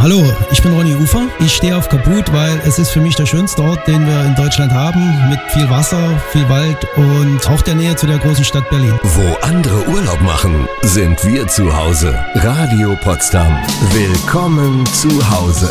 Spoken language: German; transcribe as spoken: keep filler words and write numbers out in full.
Hallo, ich bin Ronny Ufer. Ich stehe auf Kaput, weil es ist für mich der schönste Ort, den wir in Deutschland haben, mit viel Wasser, viel Wald und auch der Nähe zu der großen Stadt Berlin. Wo andere Urlaub machen, sind wir zu Hause. Radio Potsdam. Willkommen zu Hause.